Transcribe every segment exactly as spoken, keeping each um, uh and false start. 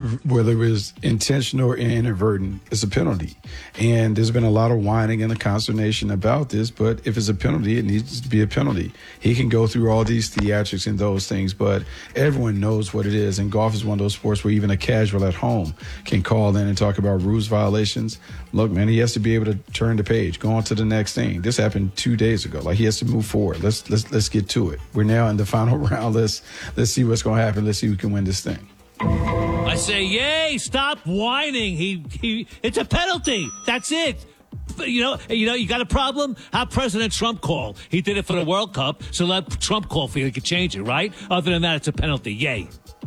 whether it was intentional or inadvertent, it's a penalty. And there's been a lot of whining and a consternation about this, but if it's a penalty, it needs to be a penalty. He can go through all these theatrics and those things, but everyone knows what it is. And golf is one of those sports where even a casual at home can call in and talk about rules violations. Look, man, he has to be able to turn the page, go on to the next thing. This happened two days ago. Like, he has to move forward. Let's let's let's get to it. We're now in the final round. Let's let's see what's going to happen. Let's see who can win this thing. I say, yay! Stop whining. He he. It's a penalty. That's it. You know, you know, you got a problem? Have President Trump call. He did it for the World Cup, so let Trump call for you. He could change it, right? Other than that, it's a penalty. Yay.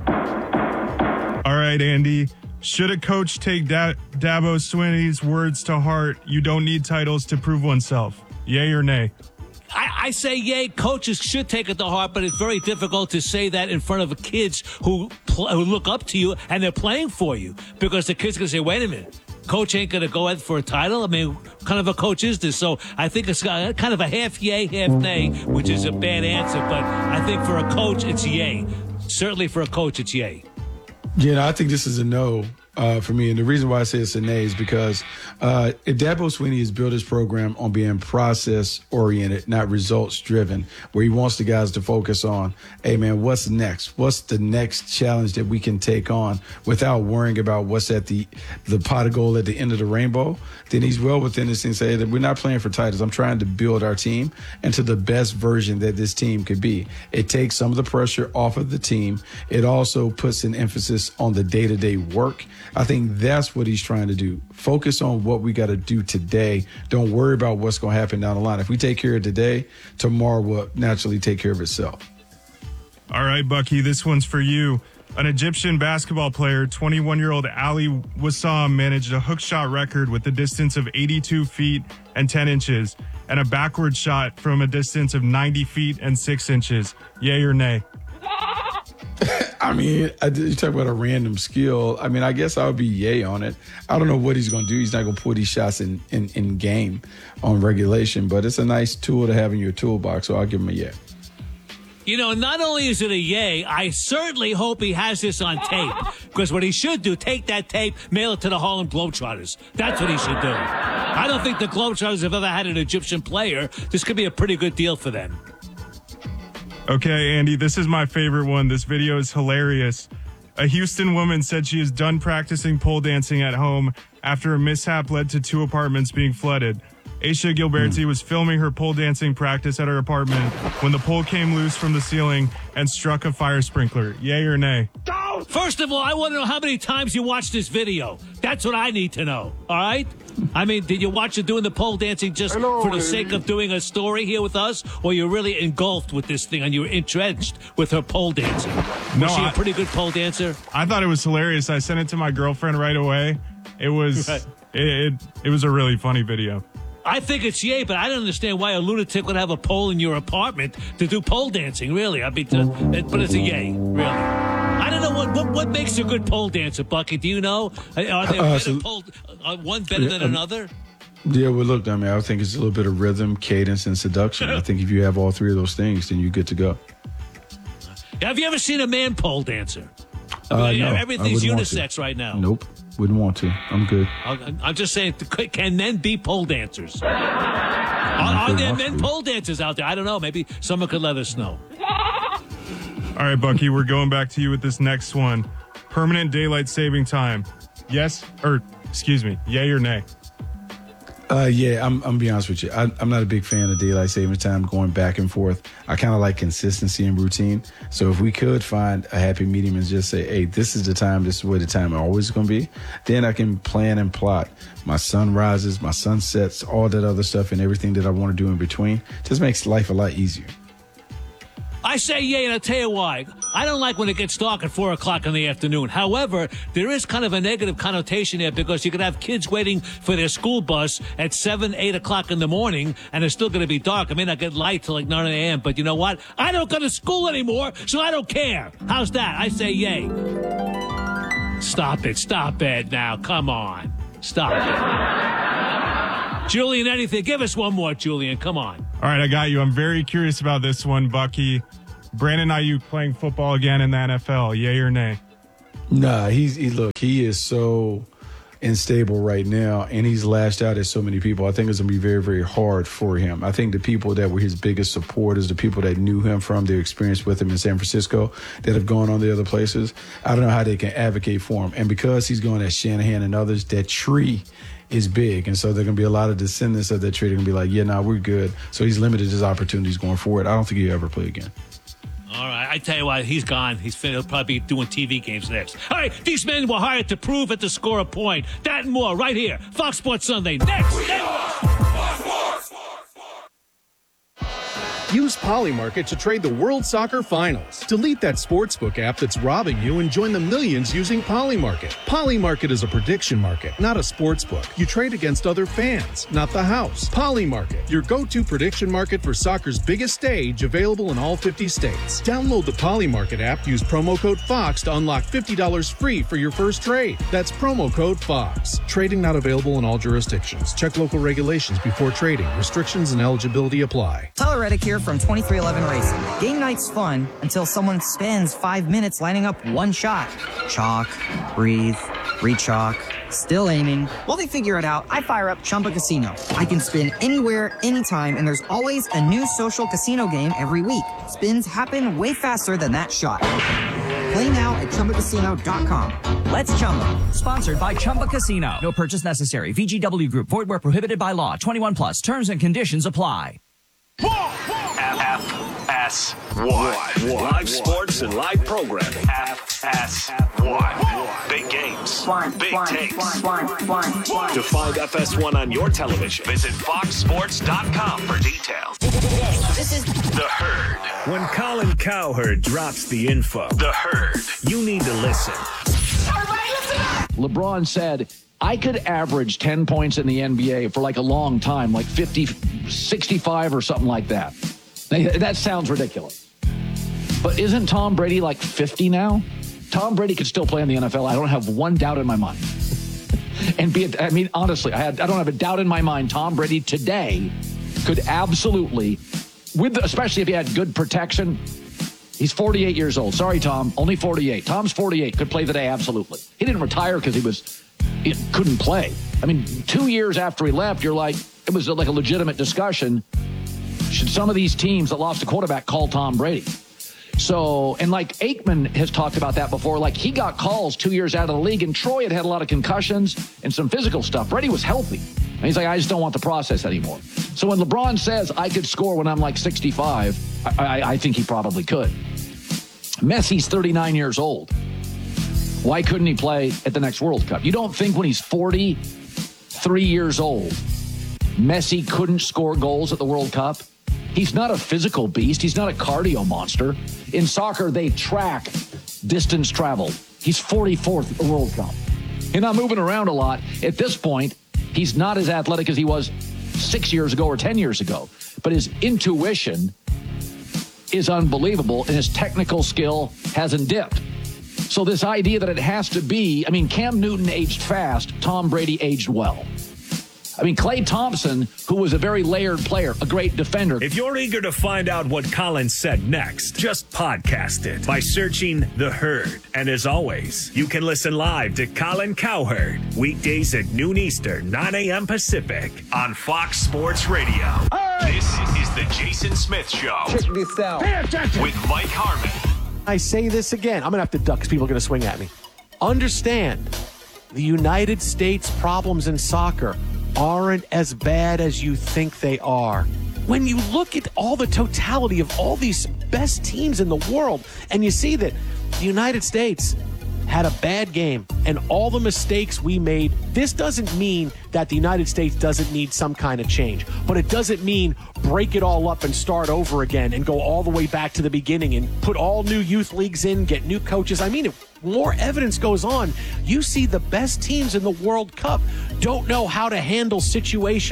All right, Andy. Should a coach take da- Dabo Swinney's words to heart? You don't need titles to prove oneself. Yay or nay? I, I say yay. Coaches should take it to heart, but it's very difficult to say that in front of kids who, pl- who look up to you and they're playing for you, because the kid's going to say, wait a minute, coach ain't going to go out for a title? I mean, what kind of a coach is this? So I think it's kind of a half yay, half nay, which is a bad answer, but I think for a coach, it's yay. Certainly for a coach, it's yay. Yeah, I think this is a no uh, for me. And the reason why I say it's a nay is because uh, Dabo Swinney has built his program on being process-oriented, not results-driven, where he wants the guys to focus on, hey, man, what's next? What's the next challenge that we can take on without worrying about what's at the, the pot of gold at the end of the rainbow? Then he's well within this and say that we're not playing for titles. I'm trying to build our team into the best version that this team could be. It takes some of the pressure off of the team. It also puts an emphasis on the day-to-day work. I think that's what he's trying to do. Focus on what we got to do today. Don't worry about what's going to happen down the line. If we take care of today, tomorrow will naturally take care of itself. All right, Bucky, this one's for you. An Egyptian basketball player, twenty-one-year-old Ali Wassam, managed a hook shot record with a distance of eighty-two feet and ten inches and a backward shot from a distance of ninety feet and six inches. Yay or nay? I mean, I, you talk about a random skill. I mean, I guess I would be yay on it. I don't know what he's going to do. He's not going to put these shots in, in, in game on regulation, but it's a nice tool to have in your toolbox, so I'll give him a yay. You know, not only is it a yay, I certainly hope he has this on tape. Because what he should do, take that tape, mail it to the Harlem Globetrotters. That's what he should do. I don't think the Globetrotters have ever had an Egyptian player. This could be a pretty good deal for them. Okay, Andy, this is my favorite one. This video is hilarious. A Houston woman said she is done practicing pole dancing at home after a mishap led to two apartments being flooded. Aisha Gilberti was filming her pole dancing practice at her apartment when the pole came loose from the ceiling and struck a fire sprinkler. Yay or nay? First of all, I want to know how many times you watched this video. That's what I need to know, all right? I mean, did you watch her doing the pole dancing just Hello, for the lady. sake of doing a story here with us? Or you're really engulfed with this thing and you're entrenched with her pole dancing? Was no, she I, a pretty good pole dancer? I thought it was hilarious. I sent it to my girlfriend right away. It was, right. it, it, it was a really funny video. I think it's yay, but I don't understand why a lunatic would have a pole in your apartment to do pole dancing, really. I mean, to, but it's a yay, really. I don't know what, what what makes a good pole dancer, Bucky. Do you know? Are there uh, better so, pole, uh, one better yeah, than um, another? Yeah, well, look, I mean, I think it's a little bit of rhythm, cadence, and seduction. I think if you have all three of those things, then you're good to go. Have you ever seen a man pole dancer? Uh, I mean, no, everything's unisex right now. Nope. Wouldn't want to. I'm good. I'm just saying, can men be pole dancers? Are, are there men pole dancers out there? I don't know. Maybe someone could let us know. All right, Bucky, we're going back to you with this next one. Permanent daylight saving time. Yes, or excuse me, yay or nay? Uh, yeah, I'm, I'm gonna be honest with you. I, I'm not a big fan of daylight saving time going back and forth. I kind of like consistency and routine. So if we could find a happy medium and just say, hey, this is the time, this is where the time always going to be, then I can plan and plot my sunrises, my sunsets, all that other stuff and everything that I want to do in between. Just makes life a lot easier. I say yay, and I'll tell you why. I don't like when it gets dark at four o'clock in the afternoon. However, there is kind of a negative connotation there because you could have kids waiting for their school bus at seven, eight o'clock in the morning, and it's still going to be dark. I may not get light till like nine a.m., but you know what? I don't go to school anymore, so I don't care. How's that? I say yay. Stop it. Stop it now. Come on. Stop it. Julian, anything. Give us one more, Julian. Come on. All right, I got you. I'm very curious about this one, Bucky. Brandon Ayuk playing football again in the N F L. Yay or nay? Nah, he's he, look, he is so unstable right now, and he's lashed out at so many people. I think it's going to be very, very hard for him. I think the people that were his biggest supporters, the people that knew him from their experience with him in San Francisco, that have gone on the other places, I don't know how they can advocate for him. And because he's going at Shanahan and others, that tree is big. And so there are going to be a lot of descendants of that tree. They're going to be like, yeah, nah, we're good. So he's limited his opportunities going forward. I don't think he'll ever play again. All right, I tell you what, he's gone. He's fin- he'll probably be doing T V games next. All right, these men were hired to prove and to score a point. That and more right here. Fox Sports Sunday. Next. next. Use Polymarket to trade the World Soccer Finals. Delete that sportsbook app that's robbing you and join the millions using Polymarket. Polymarket is a prediction market, not a sportsbook. You trade against other fans, not the house. Polymarket, your go-to prediction market for soccer's biggest stage, available in all fifty states. Download the Polymarket app, use promo code FOX to unlock fifty dollars free for your first trade. That's promo code FOX. Trading not available in all jurisdictions. Check local regulations before trading. Restrictions and eligibility apply. Tyler Reddick here from twenty-three eleven Racing. Game night's fun until someone spends five minutes lining up one shot. Chalk, breathe, re-chalk, still aiming. While they figure it out, I fire up Chumba Casino. I can spin anywhere, anytime, and there's always a new social casino game every week. Spins happen way faster than that shot. Play now at Chumba Casino dot com. Let's Chumba. Sponsored by Chumba Casino. No purchase necessary. V G W Group. Void where prohibited by law. twenty-one plus. Terms and conditions apply. F S one. Live sports and live programming. F S one. Big games. Big takes. To find F S one on your television, visit fox sports dot com for details. This is The Herd. When Colin Cowherd drops the info, The Herd. you need to listen. LeBron said, I could average ten points in the N B A for like a long time, like fifty, sixty-five or something like that. That sounds ridiculous. But isn't Tom Brady like fifty now? Tom Brady could still play in the N F L. I don't have one doubt in my mind. And be, I mean, honestly, I, had, I don't have a doubt in my mind. Tom Brady today could absolutely, with especially if he had good protection. He's forty-eight years old. Sorry, Tom, only forty-eight. Tom's forty-eight, could play today, absolutely. He didn't retire because he was he couldn't play. I mean, two years after he left, you're like, it was like a legitimate discussion. Should some of these teams that lost a quarterback call Tom Brady? So, and like Aikman has talked about that before, like he got calls two years out of the league, and Troy had had a lot of concussions and some physical stuff. Brady was healthy. And he's like, I just don't want the process anymore. So when LeBron says I could score when I'm like sixty-five, I, I, I think he probably could. Messi's thirty-nine years old. Why couldn't he play at the next World Cup? You don't think when he's forty-three years old, Messi couldn't score goals at the World Cup? He's not a physical beast. He's not a cardio monster. In soccer, they track distance traveled. He's forty-fourth at the World Cup. He's not moving around a lot. At this point, he's not as athletic as he was six years ago or ten years ago. But his intuition is unbelievable, and his technical skill hasn't dipped. So this idea that it has to be, I mean, Cam Newton aged fast, Tom Brady aged well. I mean, Klay Thompson, who was a very layered player, a great defender. If you're eager to find out what Colin said next, just podcast it by searching The Herd. And as always, you can listen live to Colin Cowherd weekdays at noon Eastern, nine a.m. Pacific on Fox Sports Radio. Hey! This is the Jason Smith Show. Check this out. With Mike Harmon. I say this again. I'm going to have to duck because people are going to swing at me. Understand, the United States problems in soccer aren't as bad as you think they are. When you look at all the totality of all these best teams in the world, and you see that the United States had a bad game and all the mistakes we made, this doesn't mean that the United States doesn't need some kind of change, but it doesn't mean break it all up and start over again and go all the way back to the beginning and put all new youth leagues in, get new coaches. I mean, if more evidence goes on, you see the best teams in the World Cup don't know how to handle situations.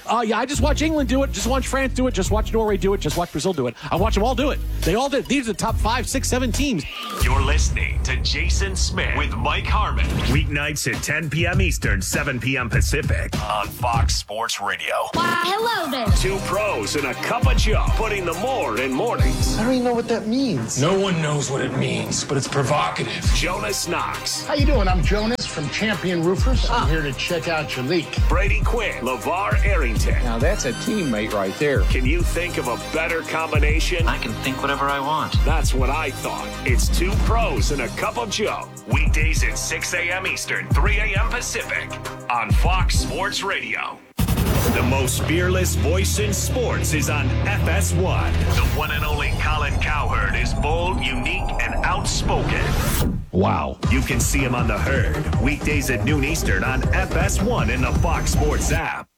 Uh, yeah, I just watch England do it. Just watch France do it. Just watch Norway do it. Just watch Brazil do it. I watch them all do it. They all did. These are the top five, six, seven teams. You're listening to Jason Smith with Mike Harmon. Weeknights at ten p.m. Eastern, seven p.m. Pacific on Fox Sports Radio. Why, hello there. Two pros and a cup of Joe, putting the more in mornings. I don't even know what that means. No one knows what it means, but it's provocative. Jonas Knox. How you doing? I'm Jonas from Champion Roofers. I'm here to check out your leak. Brady Quinn. LeVar Arrington. Now that's a teammate right there. Can you think of a better combination? I can think whatever I want. That's what I thought. It's two pros and a cup of Joe. Weekdays at six a.m. Eastern, three a.m. Pacific on Fox Sports Radio. The most fearless voice in sports is on F S one. The one and only Colin Cowherd is bold, unique, and outspoken. Wow. You can see him on The Herd, weekdays at noon Eastern on F S one and the Fox Sports app.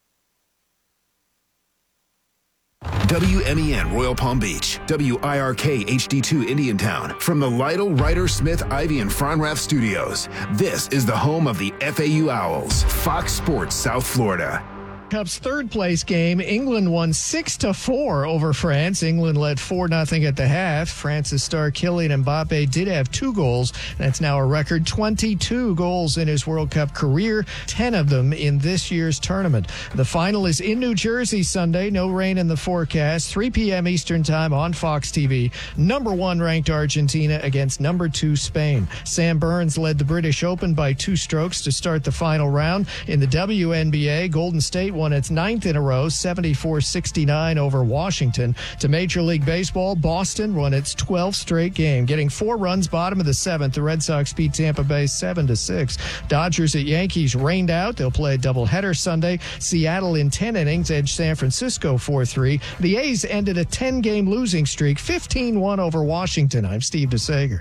W M E N Royal Palm Beach, W I R K H D two Indiantown. From the Lytle, Ryder, Smith, Ivy, and Fronrath studios, this is the home of the F A U Owls, Fox Sports South Florida. Cup's third place game, England won six to four over France. England led four nothing at the half. France's star Kylian Mbappe did have two goals. That's now a record twenty-two goals in his World Cup career, ten of them in this year's tournament. The final is in New Jersey Sunday. No rain in the forecast. three p.m. Eastern time on Fox T V. Number one ranked Argentina against number two Spain. Sam Burns led the British Open by two strokes to start the final round. In the W N B A, Golden State won its ninth in a row, seventy-four sixty-nine over Washington. To Major League Baseball, Boston won its twelfth straight game, getting four runs bottom of the seventh. The Red Sox beat Tampa Bay seven to six. Dodgers at Yankees rained out. They'll play a doubleheader Sunday. Seattle in ten innings edged San Francisco four three. The A's ended a ten-game losing streak, fifteen one over Washington. I'm Steve DeSager.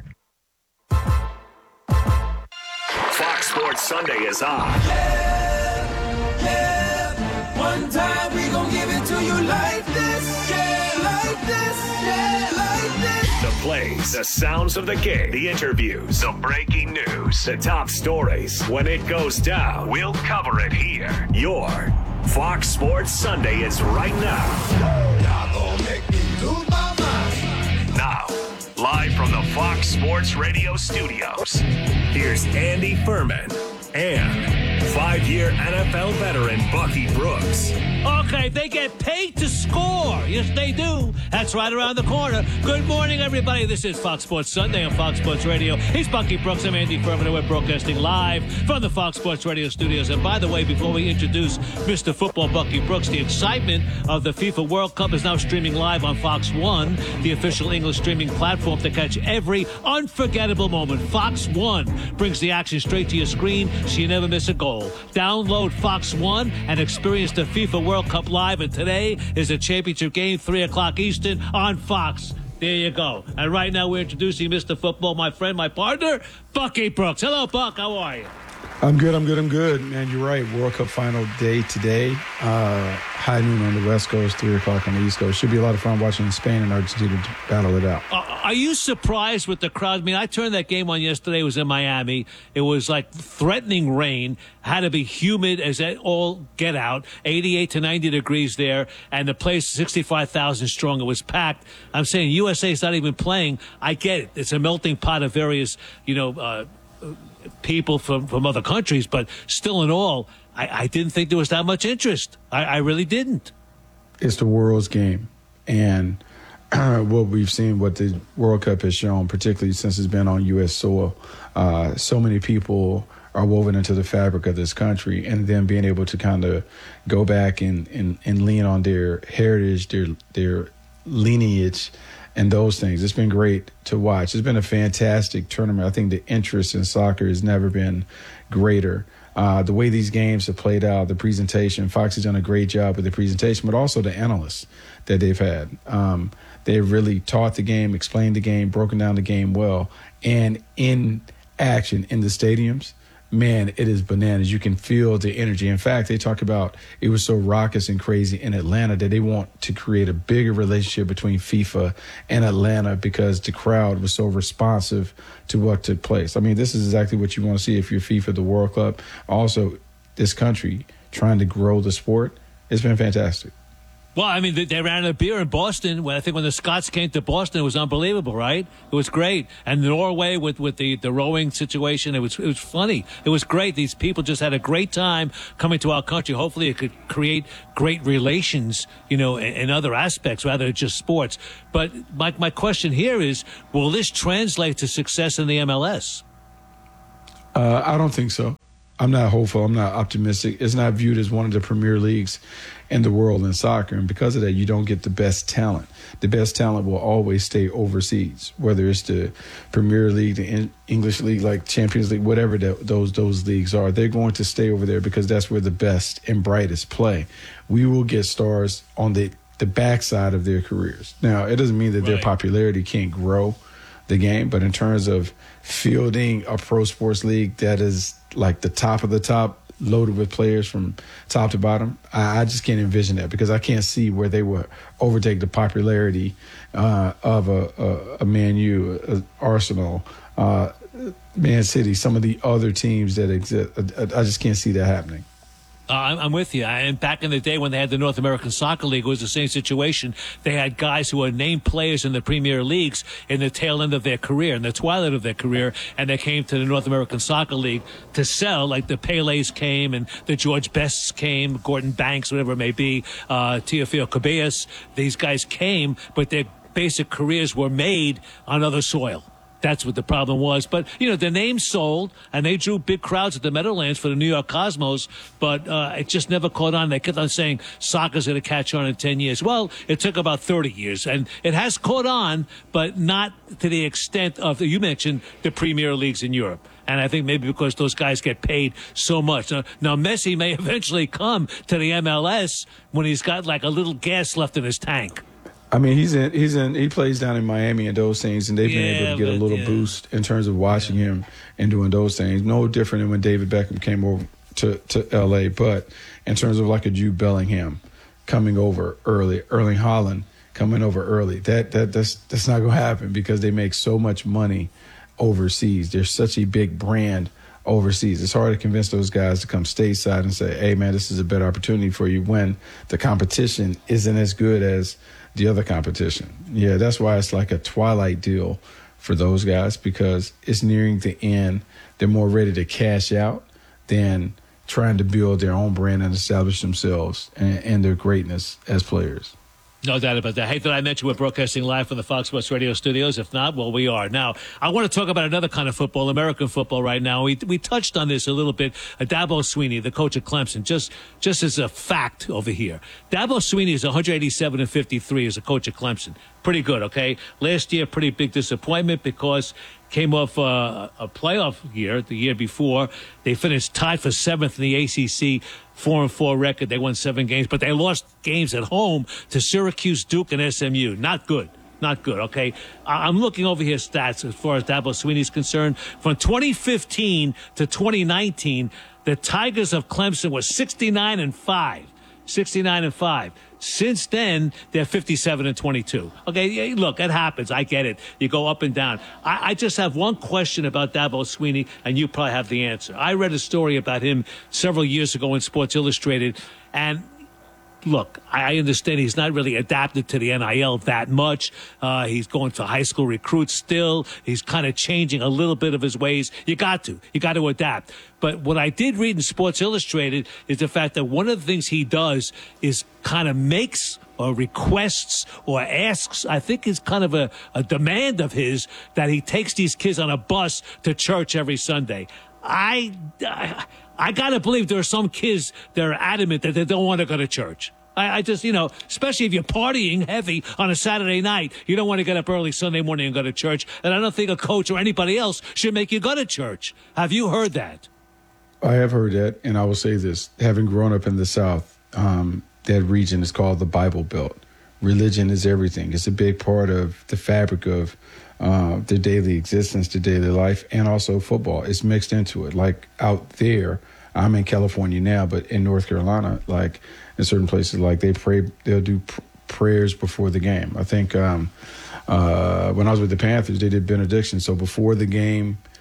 Fox Sports Sunday is on. Yeah, yeah. One time we gon' give it to you like this, yeah, like this, yeah, like this. The plays, the sounds of the game, the interviews, the breaking news, the top stories. When it goes down, we'll cover it here. Your Fox Sports Sunday is right now. Y'all gon' make me lose my mind. Now, live from the Fox Sports Radio studios, here's Andy Furman and five-year N F L veteran Bucky Brooks. Okay, they get paid to score. Yes, they do. That's right around the corner. Good morning, everybody. This is Fox Sports Sunday on Fox Sports Radio. He's Bucky Brooks. I'm Andy Furman, and we're broadcasting live from the Fox Sports Radio studios. And by the way, before we introduce Mister Football Bucky Brooks, the excitement of the FIFA World Cup is now streaming live on Fox One, the official English streaming platform to catch every unforgettable moment. Fox One brings the action straight to your screen so you never miss a goal. Download Fox One and experience the FIFA World Cup live. And today is a championship game, three o'clock Eastern on Fox. There you go. And right now we're introducing Mister Football, my friend, my partner, Bucky Brooks. Hello, Buck. How are you? I'm good. I'm good. I'm good. Man, you're right. World Cup final day today. Uh, high noon on the West Coast, three o'clock on the East Coast. Should be a lot of fun watching Spain and Argentina battle it out. Uh, are you surprised with the crowd? I mean, I turned that game on yesterday. It was in Miami. It was like threatening rain. Had to be humid as it all get out. eighty-eight to ninety degrees there. And the place, sixty-five thousand strong. It was packed. I'm saying U S A's not even playing. I get it. It's a melting pot of various, you know, uh, people from, from other countries, but still in all, I, I didn't think there was that much interest. I, I really didn't. It's the world's game. And uh, what we've seen, what the World Cup has shown, particularly since it's been on U S soil, uh, so many people are woven into the fabric of this country, and then being able to kind of go back and, and, and lean on their heritage, their their lineage, and those things. It's been great to watch. It's been a fantastic tournament. I think the interest in soccer has never been greater. Uh, the way these games have played out, the presentation, Fox has done a great job with the presentation, but also the analysts that they've had. Um, they've really taught the game, explained the game, broken down the game well. And in action in the stadiums, man, it is bananas. You can feel the energy. In fact, they talk about it was so raucous and crazy in Atlanta that they want to create a bigger relationship between FIFA and Atlanta because the crowd was so responsive to what took place. I mean, this is exactly what you want to see if you're FIFA, the World Cup. Also, this country trying to grow the sport It's been fantastic. Well, I mean, they, they ran out of beer in Boston. When I think when the Scots came to Boston, it was unbelievable, right? It was great. And Norway with, with the, the rowing situation, it was it was funny. It was great. These people just had a great time coming to our country. Hopefully, it could create great relations, you know, in, in other aspects rather than just sports. But my my question here is, will this translate to success in the M L S? Uh, I don't think so. I'm not hopeful. I'm not optimistic. It's not viewed as one of the premier leagues in the world in soccer. And because of that, you don't get the best talent. The best talent will always stay overseas, whether it's the Premier League, the English League, like Champions League, whatever the, those those leagues are. They're going to stay over there because that's where the best and brightest play. We will get stars on the, the backside of their careers. Now, it doesn't mean that right. their popularity can't grow the game, but in terms of fielding a pro sports league that is like the top of the top, loaded with players from top to bottom, I, I just can't envision that because I can't see where they would overtake the popularity uh, of a, a, a Man U, a Arsenal, uh, Man City, some of the other teams that exist. I, I just can't see that happening. Uh, I'm with you. And back in the day when they had the North American Soccer League, it was the same situation. They had guys who were named players in the Premier Leagues in the tail end of their career, in the twilight of their career, and they came to the North American Soccer League to sell. Like the Pelés came and the George Bests came, Gordon Banks, whatever it may be, uh, Teofilo Cabillas. These guys came, but their basic careers were made on other soil. That's what the problem was. But, you know, the name sold, and they drew big crowds at the Meadowlands for the New York Cosmos, but uh, it just never caught on. They kept on saying soccer's going to catch on in ten years. Well, it took about thirty years, and it has caught on, but not to the extent of, you mentioned, the Premier Leagues in Europe. And I think maybe because those guys get paid so much. Now, now, Messi may eventually come to the M L S when he's got like a little gas left in his tank. I mean, he's in, he's in, he plays down in Miami and those things, and they've yeah, been able to get a little yeah. boost in terms of watching yeah. him and doing those things. No different than when David Beckham came over to, to L A, but in terms of like a Jude Bellingham coming over early, Erling Haaland coming over early, that that that's that's not going to happen because they make so much money overseas. They're such a big brand overseas. It's hard to convince those guys to come stateside and say, hey, man, this is a better opportunity for you when the competition isn't as good as the other competition. Yeah, that's why it's like a twilight deal for those guys because it's nearing the end. They're more ready to cash out than trying to build their own brand and establish themselves and, and their greatness as players. No doubt about that. Hey, did I mention we're broadcasting live from the Fox Sports Radio studios? If not, well, we are. Now, I want to talk about another kind of football, American football right now. We we touched on this a little bit. Uh, Dabo Swinney, the coach of Clemson, just just as a fact over here. Dabo Swinney is one eighty-seven and fifty-three as a coach of Clemson. Pretty good, okay? Last year, pretty big disappointment because came off uh, a playoff year the year before. They finished tied for seventh in the A C C. Four and four record. They won seven games, but they lost games at home to Syracuse, Duke, and S M U. Not good. Not good, okay? I'm looking over here stats as far as Dabo Swinney is concerned. From twenty fifteen to twenty nineteen, the Tigers of Clemson were sixty-nine and five. sixty-nine and five. Since then, they're fifty-seven and twenty-two. Okay, look, it happens. I get it. You go up and down. I, I just have one question about Dabo Swinney, and you probably have the answer. I read a story about him several years ago in Sports Illustrated, and look, I understand he's not really adapted to the N I L that much. Uh, he's going to high school recruits still. He's kind of changing a little bit of his ways. You got to. You got to adapt. But what I did read in Sports Illustrated is the fact that one of the things he does is kind of makes or requests or asks, I think is kind of a, a demand of his, that he takes these kids on a bus to church every Sunday. I, I, I got to believe there are some kids that are adamant that they don't want to go to church. I, I just, you know, especially if you're partying heavy on a Saturday night, you don't want to get up early Sunday morning and go to church. And I don't think a coach or anybody else should make you go to church. Have you heard that? I have heard that, and I will say this. Having grown up in the South, um, that region is called the Bible Belt. Religion is everything. It's a big part of the fabric of uh, their daily existence, their daily life, and also football. It's mixed into it. Like out there, I'm in California now, but in North Carolina, like in certain places, like they pray, they'll do pr- prayers before the game. I think um, uh, when I was with the Panthers, they did benediction. So before the game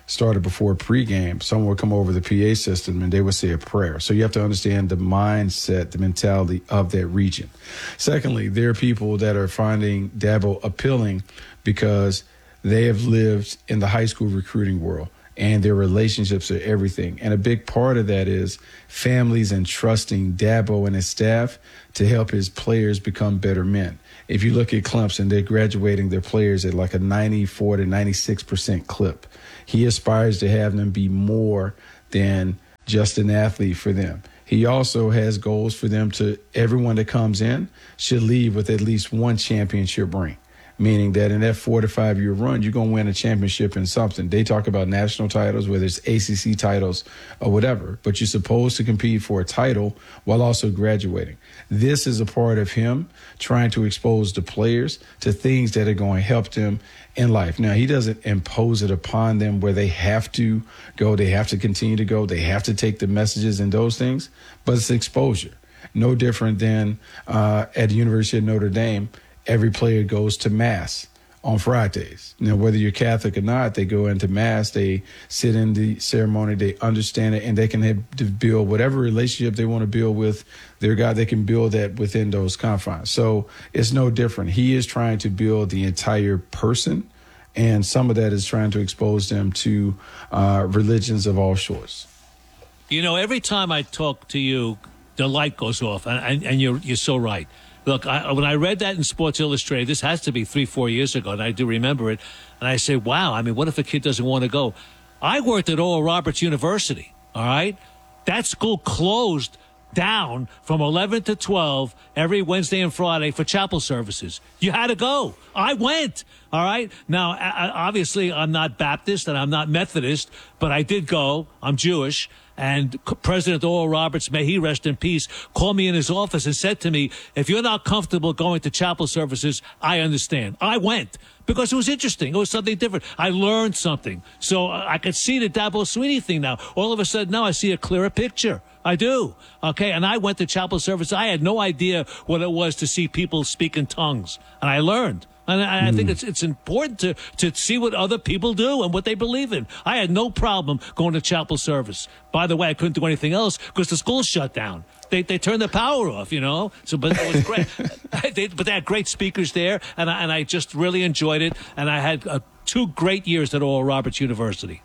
started before pregame, someone would come over the P A system and they would say a prayer. So you have to understand the mindset, the mentality of that region. Secondly, there are people that are finding Dabo appealing because they have lived in the high school recruiting world, and their relationships are everything. And a big part of that is families entrusting Dabo and his staff to help his players become better men. If you look at Clemson, they're graduating their players at like a ninety-four to ninety-six percent clip. He aspires to have them be more than just an athlete for them. He also has goals for them to, everyone that comes in should leave with at least one championship ring. Meaning that in that four to five year run, you're going to win a championship in something. They talk about national titles, whether it's A C C titles or whatever, but you're supposed to compete for a title while also graduating. This is a part of him trying to expose the players to things that are going to help them in life. Now, he doesn't impose it upon them where they have to go, they have to continue to go, they have to take the messages and those things, but it's exposure. No different than uh, at the University of Notre Dame. Every player goes to Mass on Fridays. Now, whether you're Catholic or not, they go into Mass, they sit in the ceremony, they understand it, and they can have to build whatever relationship they want to build with their God. They can build that within those confines. So it's no different. He is trying to build the entire person, and some of that is trying to expose them to uh, religions of all sorts. You know, every time I talk to you, the light goes off, and, and, and you're you're so right. Look, I, when I read that in Sports Illustrated, this has to be three, four years ago, and I do remember it, and I say, wow, I mean, what if a kid doesn't want to go? I worked at Oral Roberts University, all right? That school closed down from eleven to twelve every Wednesday and Friday for chapel services. You had to go. I went, all right? Now, I, obviously, I'm not Baptist and I'm not Methodist, but I did go. I'm Jewish. And President Oral Roberts, may he rest in peace, called me in his office and said to me, if you're not comfortable going to chapel services, I understand. I went because it was interesting. It was something different. I learned something. So I could see the Dabo Swinney thing now. All of a sudden, now I see a clearer picture. I do. Okay. And I went to chapel service. I had no idea what it was to see people speak in tongues. And I learned. And I, I think it's it's important to, to see what other people do and what they believe in. I had no problem going to chapel service. By the way, I couldn't do anything else because the school shut down. They they turned the power off, you know. So, but it was great. they, but they had great speakers there, and I, and I just really enjoyed it. And I had uh, two great years at Oral Roberts University.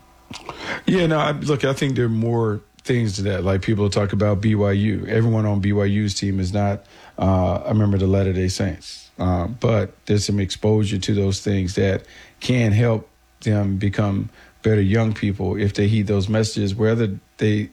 Yeah, no, I, look, I think there are more things to that. Like people talk about B Y U. Everyone on B Y U's team is not uh, a member of the Latter-day Saints. Uh, but there's some exposure to those things that can help them become better young people if they heed those messages, whether they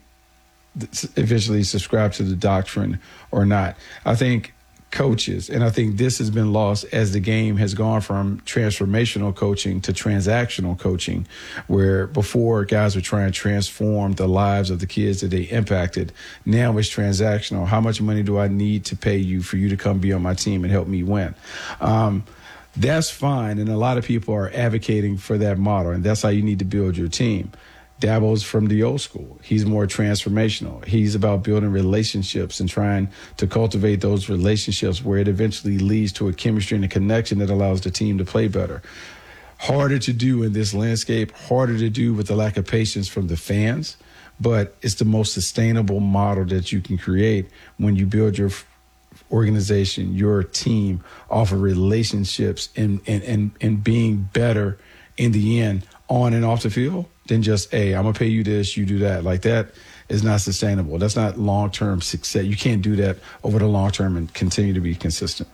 eventually subscribe to the doctrine or not. I think coaches, and I think this has been lost as the game has gone from transformational coaching to transactional coaching, where before guys were trying to transform the lives of the kids that they impacted. Now it's transactional. How much money do I need to pay you for you to come be on my team and help me win? Um, that's fine, and a lot of people are advocating for that model, and that's how you need to build your team. Dabo's from the old school. He's more transformational. He's about building relationships and trying to cultivate those relationships where it eventually leads to a chemistry and a connection that allows the team to play better. Harder to do in this landscape, harder to do with the lack of patience from the fans, but it's the most sustainable model that you can create when you build your organization, your team off of relationships and, and, and, and being better in the end on and off the field than just, hey, I'm going to pay you this, you do that. Like that is not sustainable. That's not long-term success. You can't do that over the long term and continue to be consistent.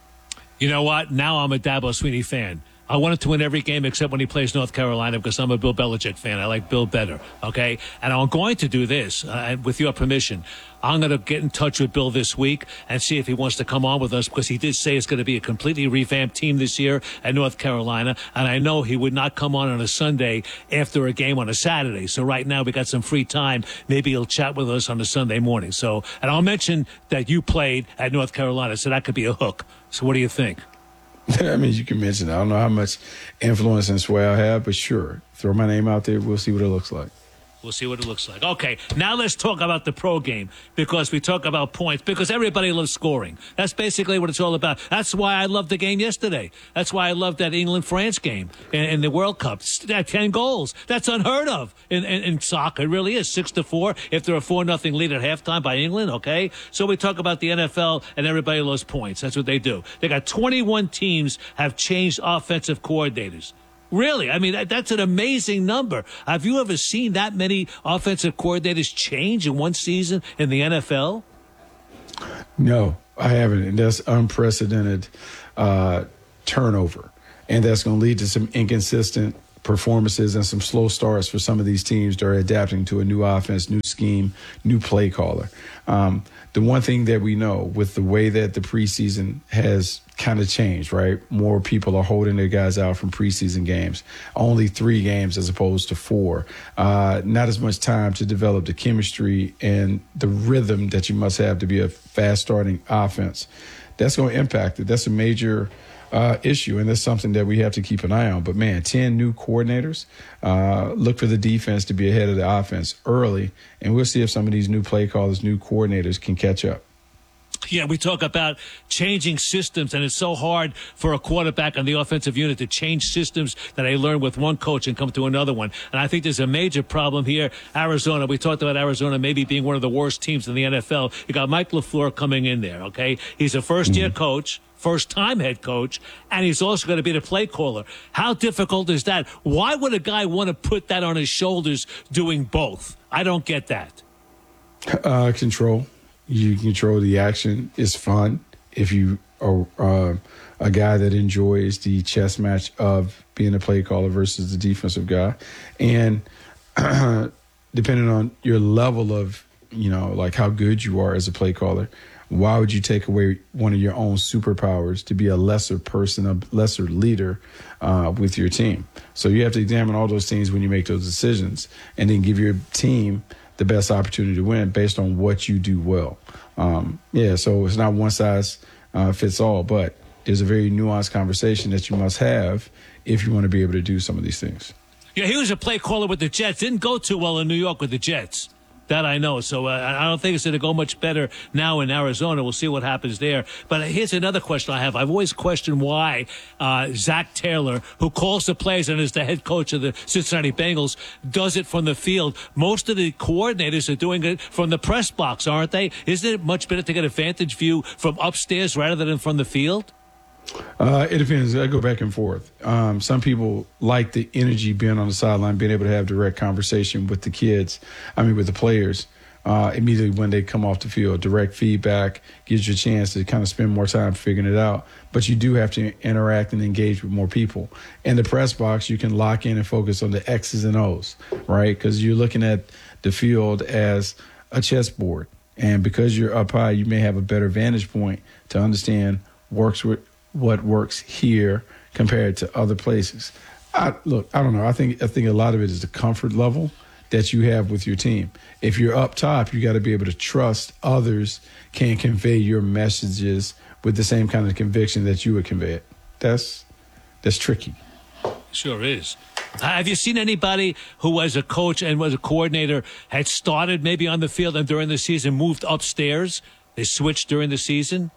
You know what? Now I'm a Dabo Swinney fan. I wanted to win every game except when he plays North Carolina because I'm a Bill Belichick fan. I like Bill better, okay? And I'm going to do this, uh, with your permission. I'm going to get in touch with Bill this week and see if he wants to come on with us because he did say it's going to be a completely revamped team this year at North Carolina. And I know he would not come on on a Sunday after a game on a Saturday. So right now we got some free time. Maybe he'll chat with us on a Sunday morning. So, and I'll mention that you played at North Carolina, so that could be a hook. So what do you think? I mean, you can mention it. I don't know how much influence and sway I have, but sure, throw my name out there. We'll see what it looks like. We'll see what it looks like. Okay, now let's talk about the pro game, because we talk about points, because everybody loves scoring. That's basically what it's all about. That's why I loved the game yesterday. That's why I loved that England-France game in, in the World Cup. Ten goals. That's unheard of in, in, in soccer. It really is. Six to four if they're a four nothing lead at halftime by England, okay? So we talk about the N F L, and everybody loves points. That's what they do. They got twenty-one teams have changed offensive coordinators. Really? I mean, that, that's an amazing number. Have you ever seen that many offensive coordinators change in one season in the N F L? No, I haven't. And that's unprecedented uh, turnover. And that's going to lead to some inconsistent performances and some slow starts for some of these teams that are adapting to a new offense, new scheme, new play caller. Um, the one thing that we know with the way that the preseason has kind of changed, right? More people are holding their guys out from preseason games. Only three games as opposed to four. Uh, not as much time to develop the chemistry and the rhythm that you must have to be a fast-starting offense. That's going to impact it. That's a major uh, issue, and that's something that we have to keep an eye on. But, man, ten new coordinators. Uh, look for the defense to be ahead of the offense early, and we'll see if some of these new play callers, new coordinators can catch up. Yeah, we talk about changing systems, and it's so hard for a quarterback on the offensive unit to change systems that they learn with one coach and come to another one. And I think there's a major problem here. Arizona, we talked about Arizona maybe being one of the worst teams in the N F L. You got Mike LaFleur coming in there, okay? He's a first-year mm-hmm. coach, first-time head coach, and he's also going to be the play caller. How difficult is that? Why would a guy want to put that on his shoulders doing both? I don't get that. Uh, control. You control the action. It's fun if you are uh, a guy that enjoys the chess match of being a play caller versus the defensive guy. And uh, depending on your level of, you know, like how good you are as a play caller, why would you take away one of your own superpowers to be a lesser person, a lesser leader uh, with your team? So you have to examine all those things when you make those decisions, and then give your team the best opportunity to win based on what you do well. Um, yeah, so it's not one size uh, fits all, but there's a very nuanced conversation that you must have if you want to be able to do some of these things. Yeah, he was a play caller with the Jets. Didn't go too well in New York with the Jets. That I know. So uh, I don't think it's going to go much better now in Arizona. We'll see what happens there. But here's another question I have. I've always questioned why uh, Zach Taylor, who calls the plays and is the head coach of the Cincinnati Bengals, does it from the field. Most of the coordinators are doing it from the press box, aren't they? Isn't it much better to get a vantage view from upstairs rather than from the field? Uh, it depends. I go back and forth. Um, some people like the energy being on the sideline, being able to have direct conversation with the kids, I mean, with the players, uh, immediately when they come off the field. Direct feedback gives you a chance to kind of spend more time figuring it out. But you do have to interact and engage with more people. In the press box, you can lock in and focus on the X's and O's, right? Because you're looking at the field as a chessboard. And because you're up high, you may have a better vantage point to understand works with what works here compared to other places. I, look, I don't know. I think I think a lot of it is the comfort level that you have with your team. If you're up top, you got to be able to trust others can convey your messages with the same kind of conviction that you would convey it. That's that's tricky. Sure is. Have you seen anybody who, as a coach and was a coordinator, had started maybe on the field and during the season moved upstairs? They switched during the season?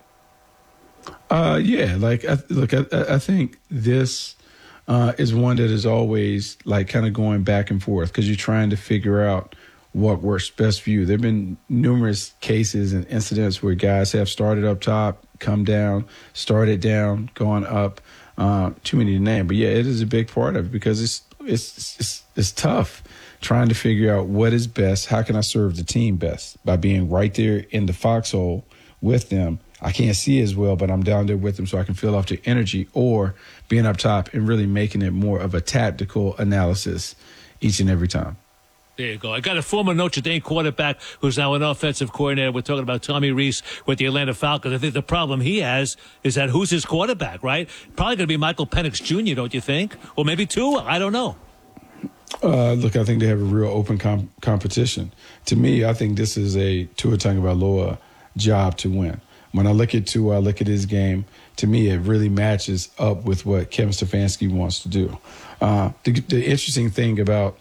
Uh, yeah, like, I, look, I, I think this uh, is one that is always like kind of going back and forth because you're trying to figure out what works best for you. There have been numerous cases and incidents where guys have started up top, come down, started down, gone up. Uh, too many to name, but yeah, it is a big part of it because it's it's it's it's tough trying to figure out what is best. How can I serve the team best by being right there in the foxhole with them? I can't see as well, but I'm down there with them so I can feel off the energy, or being up top and really making it more of a tactical analysis each and every time. There you go. I got a former Notre Dame quarterback who's now an offensive coordinator. We're talking about Tommy Rees with the Atlanta Falcons. I think the problem he has is that who's his quarterback, right? Probably going to be Michael Penix Junior, don't you think? Or maybe two? I don't know. Uh, look, I think they have a real open com- competition. To me, I think this is a Tua Tagovailoa job to win. When I look at Tua, I look at his game, to me, it really matches up with what Kevin Stefanski wants to do. Uh, the, the interesting thing about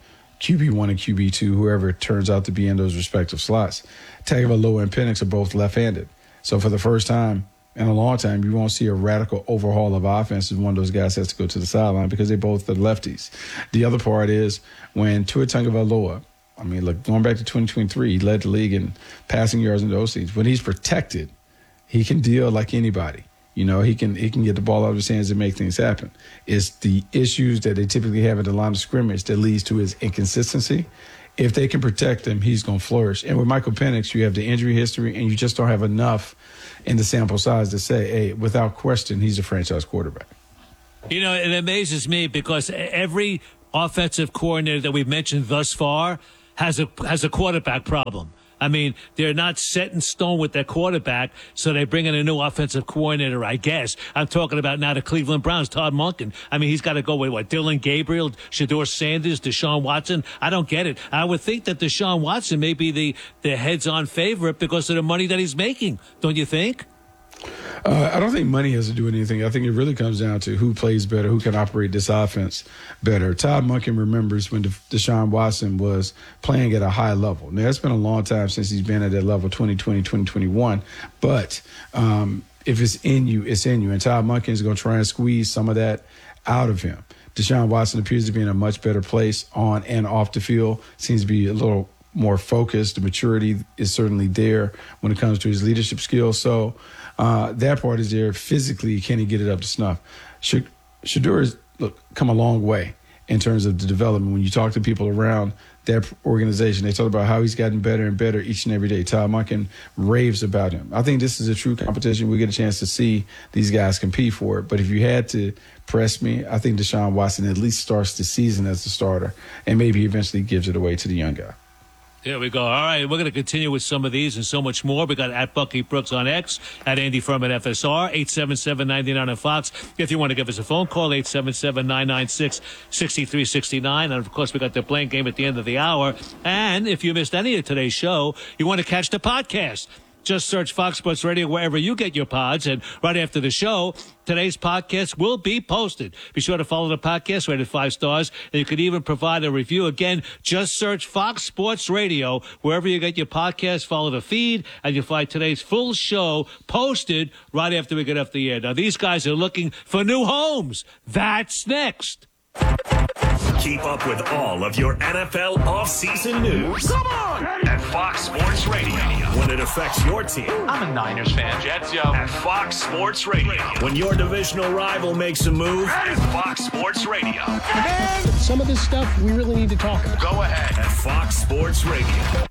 Q B one and Q B two, whoever it turns out to be in those respective slots. Tagovailoa and Penix are both left-handed. So for the first time in a long time, you won't see a radical overhaul of offense if one of those guys has to go to the sideline because they both are lefties. The other part is when Tua Tagovailoa, I mean, look, going back to twenty twenty-three, he led the league in passing yards and those things. When he's protected, he can deal like anybody. You know, he can he can get the ball out of his hands and make things happen. It's the issues that they typically have at the line of scrimmage that leads to his inconsistency. If they can protect him, he's going to flourish. And with Michael Penix, you have the injury history, and you just don't have enough in the sample size to say, hey, without question, he's a franchise quarterback. You know, it amazes me because every offensive coordinator that we've mentioned thus far has a has a quarterback problem. I mean, they're not set in stone with their quarterback, so they bring in a new offensive coordinator, I guess. I'm talking about now the Cleveland Browns, Todd Monken. I mean, he's got to go with, what, Dylan Gabriel, Shedeur Sanders, Deshaun Watson? I don't get it. I would think that Deshaun Watson may be the, the heads-on favorite because of the money that he's making. Don't you think? Uh, I don't think money has to do with anything. I think it really comes down to who plays better, who can operate this offense better. Todd Monken remembers when De- Deshaun Watson was playing at a high level. Now, it's been a long time since he's been at that level, twenty twenty, twenty twenty-one. But um, if it's in you, it's in you. And Todd Monken is going to try and squeeze some of that out of him. Deshaun Watson appears to be in a much better place on and off the field, seems to be a little more focused. The maturity is certainly there when it comes to his leadership skills. So uh, that part is there. Physically, can he get it up to snuff? Shedeur has look, come a long way in terms of the development. When you talk to people around that organization, they talk about how he's gotten better and better each and every day. Todd Monken raves about him. I think this is a true competition. We get a chance to see these guys compete for it. But if you had to press me, I think Deshaun Watson at least starts the season as the starter and maybe eventually gives it away to the young guy. There we go. All right, we're going to continue with some of these and so much more. We got at Bucky Brooks on X, at Andy Furman F S R, eight seven seven, nine nine on Fox. If you want to give us a phone call, eight seven seven, nine nine six, six three six nine. And, of course, we got the playing game at the end of the hour. And if you missed any of today's show, you want to catch the podcast. Just search Fox Sports Radio wherever you get your pods. And right after the show, today's podcast will be posted. Be sure to follow the podcast, rated five stars. And you could even provide a review. Again, just search Fox Sports Radio wherever you get your podcast. Follow the feed, and you'll find today's full show posted right after we get off the air. Now, these guys are looking for new homes. That's next. Keep up with all of your N F L offseason news. Come on! At Fox Sports Radio. When it affects your team. I'm a Niners fan, Jets, yo. At Fox Sports Radio. When your divisional rival makes a move. At Fox Sports Radio. And some of this stuff we really need to talk about. Go ahead. At Fox Sports Radio.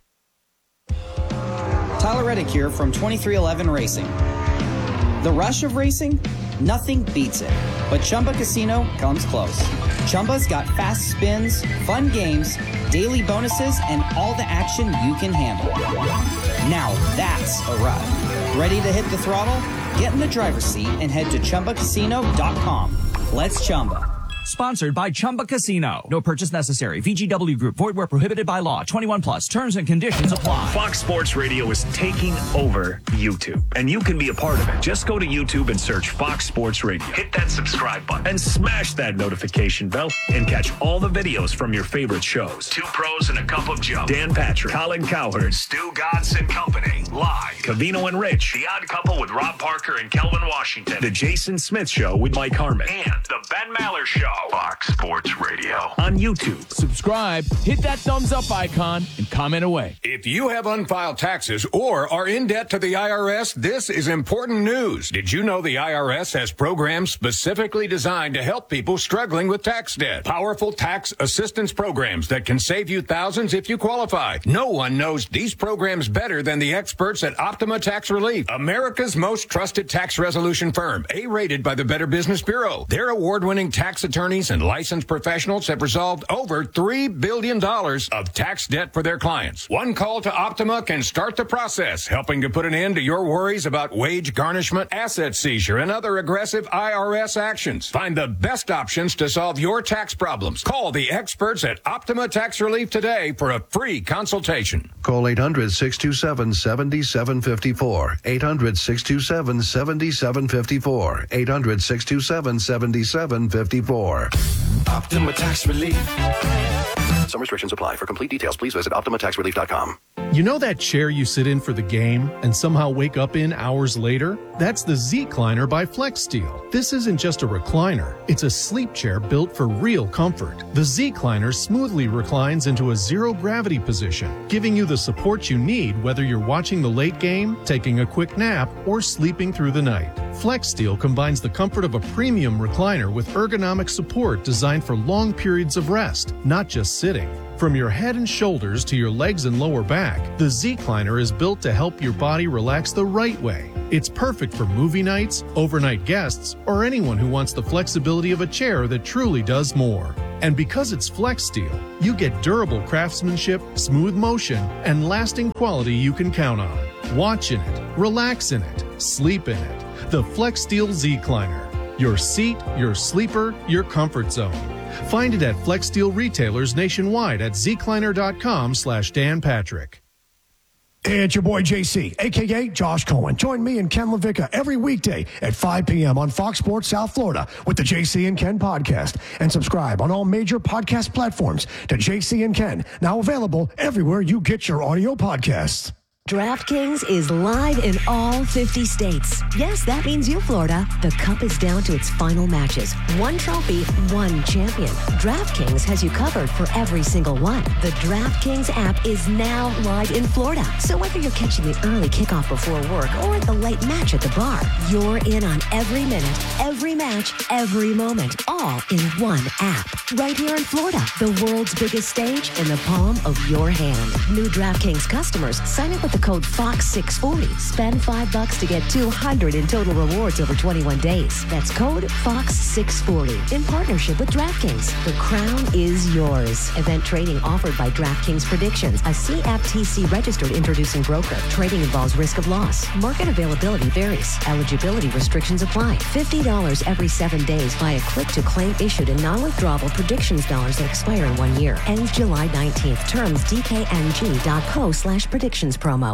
Tyler Reddick here from twenty-three eleven Racing. The rush of racing? Nothing beats it. But Chumba Casino comes close. Chumba's got fast spins, fun games, daily bonuses, and all the action you can handle. Now that's a ride. Ready to hit the throttle? Get in the driver's seat and head to Chumba Casino dot com. Let's Chumba. Sponsored by Chumba Casino. No purchase necessary. V G W Group. Void where prohibited by law. twenty-one plus. Terms and conditions apply. Fox Sports Radio is taking over YouTube, and you can be a part of it. Just go to YouTube and search Fox Sports Radio. Hit that subscribe button and smash that notification bell and catch all the videos from your favorite shows. Two Pros and a Cup of Joe. Dan Patrick, Colin Cowherd, Stu Godson Company. Live. Cavino and Rich. The Odd Couple with Rob Parker and Kelvin Washington. The Jason Smith Show with Mike Harmon. And The Ben Maller Show. Fox Sports Radio on YouTube. Subscribe, hit that thumbs up icon, and comment away. If you have unfiled taxes or are in debt to the I R S, this is important news. Did you know the I R S has programs specifically designed to help people struggling with tax debt? Powerful tax assistance programs that can save you thousands if you qualify. No one knows these programs better than the experts at Optima Tax Relief, America's most trusted tax resolution firm, A-rated by the Better Business Bureau. Their award-winning tax attorneys and licensed professionals have resolved over three billion dollars of tax debt for their clients. One call to Optima can start the process, helping to put an end to your worries about wage garnishment, asset seizure, and other aggressive I R S actions. Find the best options to solve your tax problems. Call the experts at Optima Tax Relief today for a free consultation. Call eight hundred, six two seven, seven seven five four. eight hundred, six two seven, seven seven five four. eight hundred, six two seven, seven seven five four. Optima Tax Relief. Some restrictions apply. For complete details, please visit Optima Tax Relief dot com. You know that chair you sit in for the game and somehow wake up in hours later? That's the Z-Cliner by FlexSteel. This isn't just a recliner. It's a sleep chair built for real comfort. The Z-Cliner smoothly reclines into a zero-gravity position, giving you the support you need whether you're watching the late game, taking a quick nap, or sleeping through the night. FlexSteel combines the comfort of a premium recliner with ergonomic support designed for long periods of rest, not just sitting. From your head and shoulders to your legs and lower back, the Z-Cliner is built to help your body relax the right way. It's perfect for movie nights, overnight guests, or anyone who wants the flexibility of a chair that truly does more. And because it's FlexSteel, you get durable craftsmanship, smooth motion, and lasting quality you can count on. Watch in it, relax in it, sleep in it. The FlexSteel Z-Cliner. Your seat, your sleeper, your comfort zone. Find it at FlexSteel retailers nationwide at zcliner.com slash Dan Patrick. Hey, it's your boy J C, a k a. Josh Cohen. Join me and Ken LaVicka every weekday at five p.m. on Fox Sports South Florida with the J C and Ken podcast. And subscribe on all major podcast platforms to J C and Ken, now available everywhere you get your audio podcasts. DraftKings is live in all fifty states. Yes, that means you, Florida. The Cup is down to its final matches. One trophy, one champion. DraftKings has you covered for every single one. The DraftKings app is now live in Florida. So whether you're catching the early kickoff before work or the late match at the bar, you're in on every minute, every match, every moment, all in one app. Right here in Florida, the world's biggest stage in the palm of your hand. New DraftKings customers, sign up with the code Fox six forty. Spend five bucks to get two hundred in total rewards over twenty-one days. That's code Fox six forty. In partnership with DraftKings. The crown is yours. Event trading offered by DraftKings Predictions, a C F T C registered introducing broker. Trading involves risk of loss. Market availability varies. Eligibility restrictions apply. fifty dollars every seven days via click to claim issued in non-withdrawable predictions dollars that expire in one year. Ends July nineteenth. Terms D K N G dot co slash predictions promo.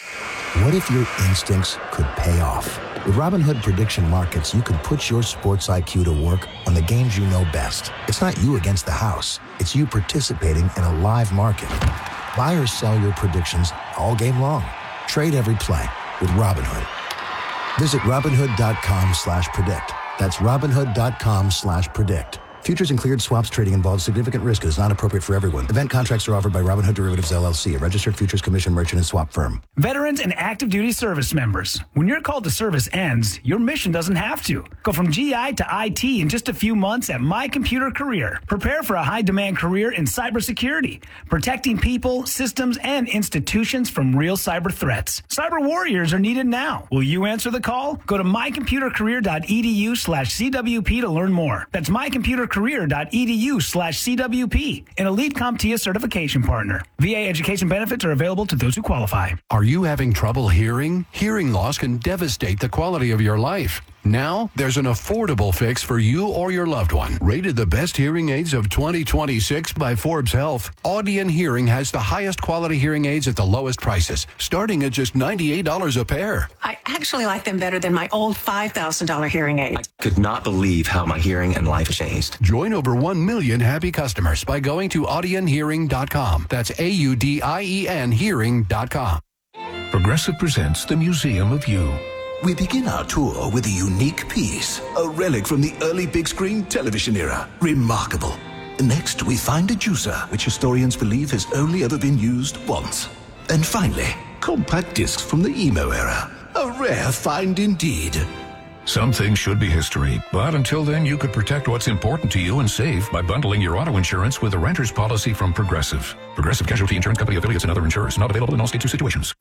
What if your instincts could pay off? With Robinhood Prediction Markets, you can put your sports I Q to work on the games you know best. It's not you against the house. It's you participating in a live market. Buy or sell your predictions all game long. Trade every play with Robinhood. Visit Robinhood.com slash predict. That's Robinhood.com slash predict. Futures and cleared swaps trading involves significant risk and is not appropriate for everyone. Event contracts are offered by Robinhood Derivatives, L L C, a registered futures commission merchant and swap firm. Veterans and active duty service members. When your call to service ends, your mission doesn't have to. Go from G I to I T in just a few months at My Computer Career. Prepare for a high-demand career in cybersecurity, protecting people, systems, and institutions from real cyber threats. Cyber warriors are needed now. Will you answer the call? Go to mycomputercareer.edu slash CWP to learn more. That's mycomputercareer.edu slash CWP, an Elite CompTIA certification partner. V A education benefits are available to those who qualify. Are you having trouble hearing? Hearing loss can devastate the quality of your life. Now, there's an affordable fix for you or your loved one. Rated the best hearing aids of twenty twenty-six by Forbes Health, Audion Hearing has the highest quality hearing aids at the lowest prices, starting at just ninety-eight dollars a pair. I actually like them better than my old five thousand dollars hearing aid. I could not believe how my hearing and life changed. Join over one million happy customers by going to audion hearing dot com. That's A U D I E N hearing dot com. Progressive presents the Museum of You. We begin our tour with a unique piece, a relic from the early big screen television era. Remarkable. Next, we find a juicer, which historians believe has only ever been used once. And finally, compact discs from the emo era. A rare find indeed. Some things should be history, but until then, you could protect what's important to you and save by bundling your auto insurance with a renter's policy from Progressive. Progressive Casualty Insurance Company affiliates and other insurers. Not available in all states or situations.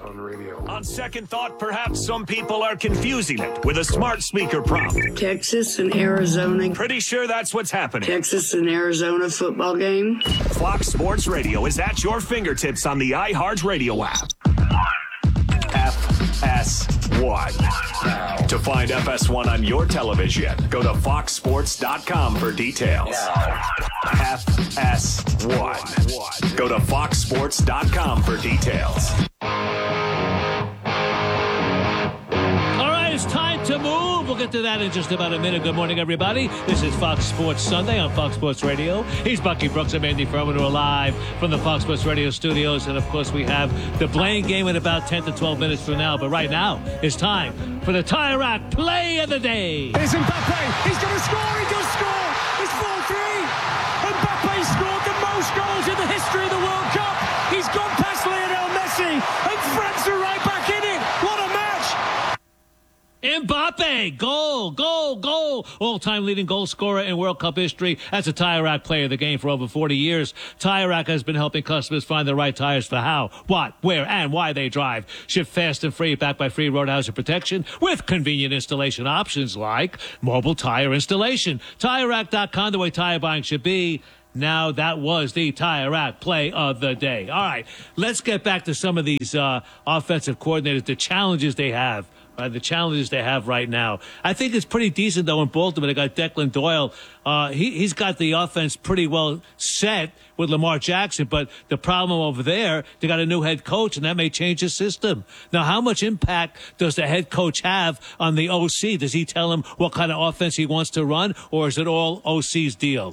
On second thought, perhaps some people are confusing it with a smart speaker prompt. Texas and Arizona. Pretty sure that's what's happening. Texas and Arizona football game. Fox Sports Radio is at your fingertips on the iHeartRadio app. F S one. To find F S one on your television, go to fox sports dot com for details. F S one. Go to fox sports dot com for details. All right, it's time to move. We're going get to that in just about a minute. Good morning, everybody. This is Fox Sports Sunday on Fox Sports Radio. He's Bucky Brooks and Andy Furman, who are live from the Fox Sports Radio studios. And, of course, we have the Blaine game in about ten to twelve minutes from now. But right now, it's time for the Tire Rack Play of the Day. Here's Mbappe. He's going to score. He does score. It's four three. Mbappe scored the most goals in the history of the World Cup. He's gone past Lionel Messi, and France are right back in it. What a match! Mbappe, goal, goal, goal. All-time leading goal scorer in World Cup history. That's a Tire Rack player of the game for over forty years. Tire Rack has been helping customers find the right tires for how, what, where, and why they drive. Ship fast and free, backed by free road protection with convenient installation options like mobile tire installation. Tire Rack dot com, the way tire buying should be. Now, that was the Tire Rack Play of the Day. All right, let's get back to some of these uh, offensive coordinators, the challenges they have. Uh, the challenges they have right now. I think it's pretty decent, though, in Baltimore. They got Declan Doyle. Uh, he, he's got the offense pretty well set with Lamar Jackson, but the problem over there, they got a new head coach, and that may change the system. Now, how much impact does the head coach have on the O C? Does he tell him what kind of offense he wants to run, or is it all O C's deal?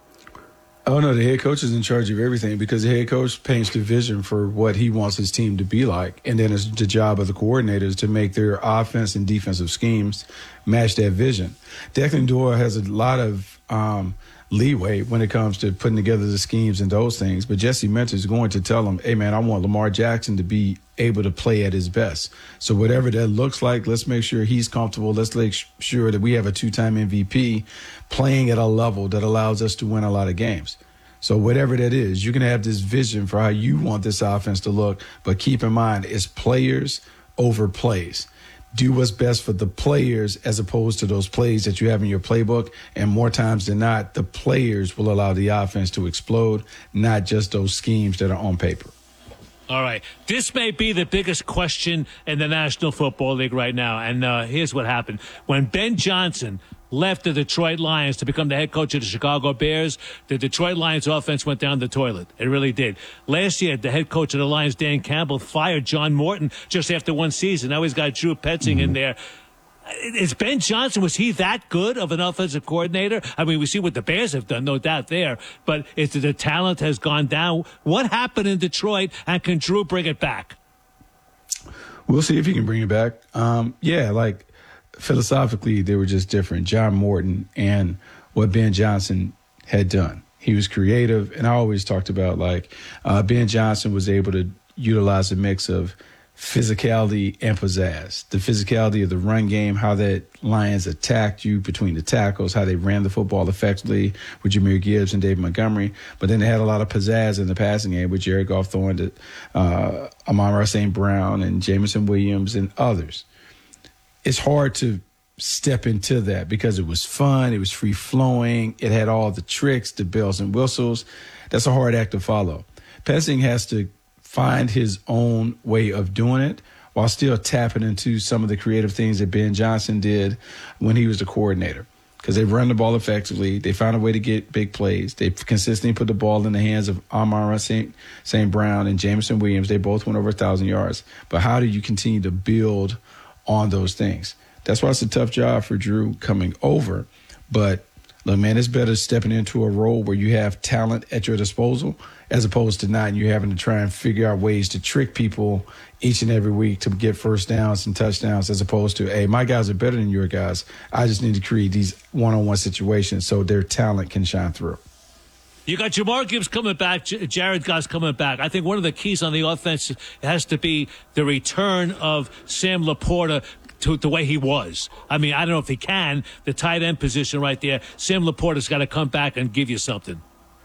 Oh, no, the head coach is in charge of everything because the head coach paints the vision for what he wants his team to be like. And then it's the job of the coordinators to make their offense and defensive schemes match that vision. Declan Doyle has a lot of um, leeway when it comes to putting together the schemes and those things. But Jesse Minter is going to tell him, hey, man, I want Lamar Jackson to be able to play at his best. So whatever that looks like, let's make sure he's comfortable. Let's make sure that we have a two-time M V P playing at a level that allows us to win a lot of games. So whatever that is, you can have this vision for how you want this offense to look, but keep in mind it's players over plays. Do what's best for the players as opposed to those plays that you have in your playbook. And more times than not, the players will allow the offense to explode, not just those schemes that are on paper. All right. This may be the biggest question in the National Football League right now. And uh, here's what happened. When Ben Johnson left the Detroit Lions to become the head coach of the Chicago Bears, the Detroit Lions offense went down the toilet. It really did. Last year, the head coach of the Lions, Dan Campbell, fired John Morton just after one season. Now he's got Drew Petzing mm-hmm. in there. Is Ben Johnson, was he that good of an offensive coordinator? I mean, we see what the Bears have done, no doubt there. But is the talent has gone down? What happened in Detroit, and can Drew bring it back? We'll see if he can bring it back. Um, yeah, like philosophically, they were just different. John Morton and what Ben Johnson had done. He was creative, and I always talked about, like, uh, Ben Johnson was able to utilize a mix of physicality and pizzazz. The physicality of the run game, how that Lions attacked you between the tackles, how they ran the football effectively with Jahmyr Gibbs and David Montgomery. But then they had a lot of pizzazz in the passing game with Jared Goff throwing to uh, Amon-Ra Saint Brown and Jameson Williams and others. It's hard to step into that because it was fun, it was free-flowing, it had all the tricks, the bells and whistles. That's a hard act to follow. Petzing has to find his own way of doing it while still tapping into some of the creative things that Ben Johnson did when he was the coordinator. Because they run the ball effectively. They found a way to get big plays. They consistently put the ball in the hands of Amon-Ra Saint Brown and Jameson Williams. They both went over one thousand yards. But how do you continue to build on those things? That's why it's a tough job for Drew coming over. But, look, man, it's better stepping into a role where you have talent at your disposal as opposed to not, and you're having to try and figure out ways to trick people each and every week to get first downs and touchdowns, as opposed to, hey, my guys are better than your guys. I just need to create these one-on-one situations so their talent can shine through. You got Jahmyr Gibbs coming back, J- Jared Goff's coming back. I think one of the keys on the offense has to be the return of Sam Laporta to the way he was. I mean, I don't know if he can. The tight end position right there, Sam Laporta's got to come back and give you something.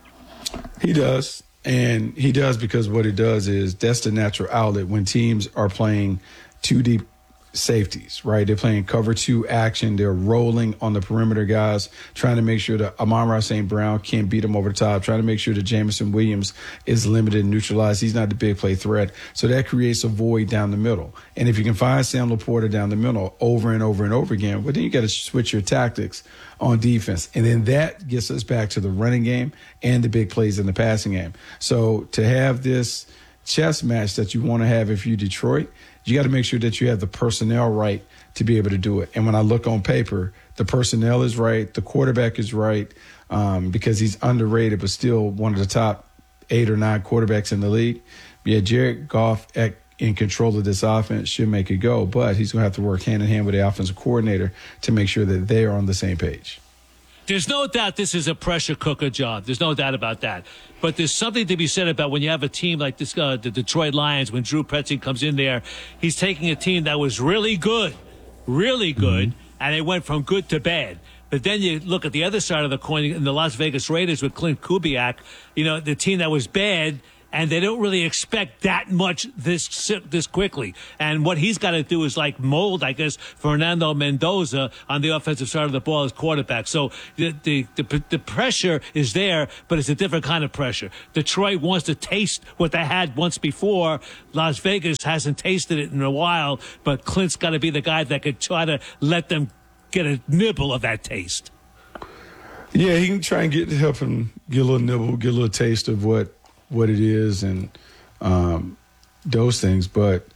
He does. And he does because what it does is that's the natural outlet when teams are playing two deep safeties, right? They're playing cover two action. They're rolling on the perimeter guys, trying to make sure that Amon-Ra Saint Brown can't beat them over the top, trying to make sure that Jameson Williams is limited and neutralized. He's not the big play threat. So that creates a void down the middle. And if you can find Sam Laporta down the middle over and over and over again, well, then you got to switch your tactics on defense. And then that gets us back to the running game and the big plays in the passing game. So to have this chess match that you want to have if you're Detroit, you got to make sure that you have the personnel right to be able to do it. And when I look on paper, the personnel is right, the quarterback is right, um, because he's underrated but still one of the top eight or nine quarterbacks in the league. Yeah, Jared Goff at, in control of this offense should make it go, but he's going to have to work hand-in-hand with the offensive coordinator to make sure that they are on the same page. There's no doubt this is a pressure cooker job. There's no doubt about that. But there's something to be said about when you have a team like this, uh, the Detroit Lions, when Drew Petzing comes in there, he's taking a team that was really good, really good, mm-hmm. and it went from good to bad. But then you look at the other side of the coin in the Las Vegas Raiders with Clint Kubiak, you know, the team that was bad, and they don't really expect that much this this quickly. And what he's got to do is like mold, I guess, Fernando Mendoza on the offensive side of the ball as quarterback. So the, the the the pressure is there, but it's a different kind of pressure. Detroit wants to taste what they had once before. Las Vegas hasn't tasted it in a while, but Clint's got to be the guy that could try to let them get a nibble of that taste. Yeah, he can try and get help him get a little nibble, get a little taste of what what it is and um, those things. But,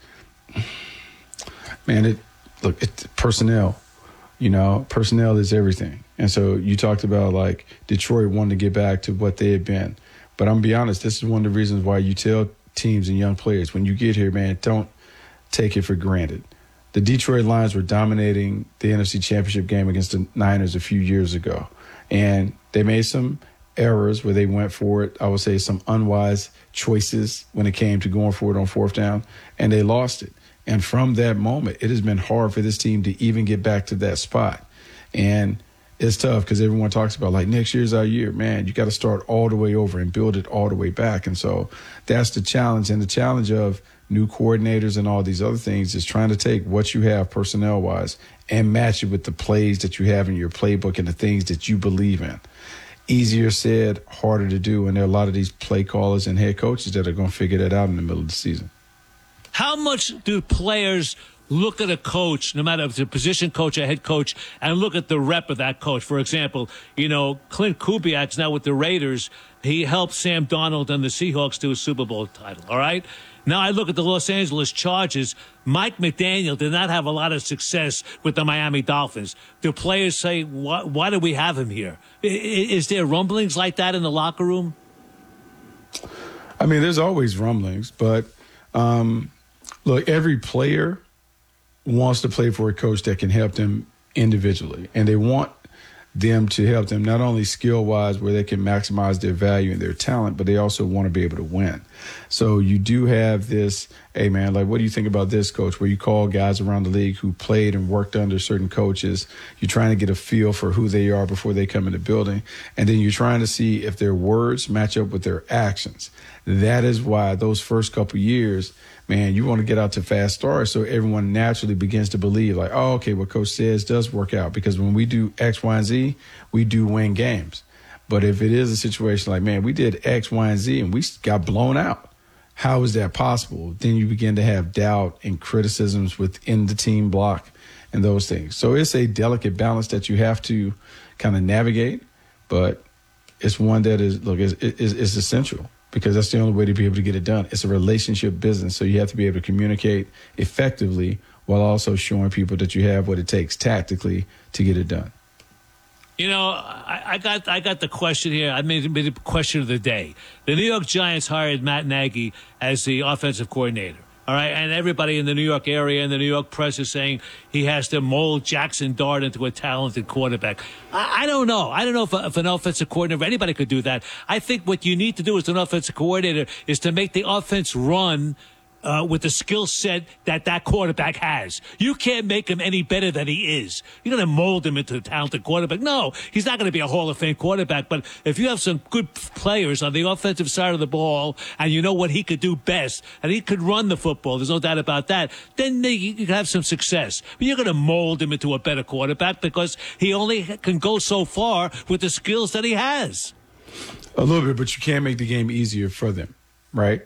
man, it look, it, personnel, you know, personnel is everything. And so you talked about, like, Detroit wanting to get back to what they had been. But I'm going to be honest, this is one of the reasons why you tell teams and young players, when you get here, man, don't take it for granted. The Detroit Lions were dominating the N F C Championship game against the Niners a few years ago. And they made some errors where they went for it. I would say some unwise choices when it came to going for it on fourth down, and they lost it. And from that moment, it has been hard for this team to even get back to that spot. And it's tough because everyone talks about, like, next year's our year. Man, you got to start all the way over and build it all the way back. And so that's the challenge. And the challenge of new coordinators and all these other things is trying to take what you have personnel-wise and match it with the plays that you have in your playbook and the things that you believe in. Easier said, harder to do, and there are a lot of these play callers and head coaches that are going to figure that out in the middle of the season. How much do players look at a coach, no matter if it's a position coach or head coach, and look at the rep of that coach? For example, you know, Clint Kubiak's now with the Raiders. He helped Sam Darnold and the Seahawks to a Super Bowl title, all right? Now I look at the Los Angeles Chargers. Mike McDaniel did not have a lot of success with the Miami Dolphins. Do players say, why, why do we have him here? Is there rumblings like that in the locker room? I mean, there's always rumblings, but um, look, every player wants to play for a coach that can help them individually, and they want them to help them not only skill-wise where they can maximize their value and their talent, but they also want to be able to win. So you do have this, hey, man, like, what do you think about this, coach, where you call guys around the league who played and worked under certain coaches. You're trying to get a feel for who they are before they come in the building, and then you're trying to see if their words match up with their actions. That is why those first couple years, man, you want to get out to fast starts so everyone naturally begins to believe, like, oh, okay, what coach says does work out. Because when we do X, Y, and Z, we do win games. But if it is a situation like, man, we did X, Y, and Z and we got blown out, how is that possible? Then you begin to have doubt and criticisms within the team block and those things. So it's a delicate balance that you have to kind of navigate, but it's one that is, look, is, is, is essential. Because that's the only way to be able to get it done. It's a relationship business, so you have to be able to communicate effectively while also showing people that you have what it takes tactically to get it done. You know, I, I got I got the question here. I made, made the question of the day. The New York Giants hired Matt Nagy as the offensive coordinator. All right, and everybody in the New York area and the New York press is saying he has to mold Jackson Dart into a talented quarterback. I, I don't know. I don't know if, if an offensive coordinator, anybody could do that. I think what you need to do as an offensive coordinator is to make the offense run Uh, with the skill set that that quarterback has. You can't make him any better than he is. You're going to mold him into a talented quarterback. No, he's not going to be a Hall of Fame quarterback. But if you have some good players on the offensive side of the ball and you know what he could do best, and he could run the football, there's no doubt about that, then you can have some success. But you're going to mold him into a better quarterback because he only can go so far with the skills that he has. A little bit, but you can't make the game easier for them, right?